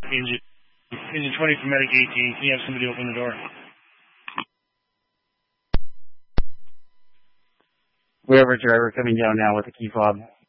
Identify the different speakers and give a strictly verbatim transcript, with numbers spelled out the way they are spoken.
Speaker 1: Engine, engine twenty for Medic eighteen. Can you have somebody open the door?
Speaker 2: We have our driver coming down now with the key fob.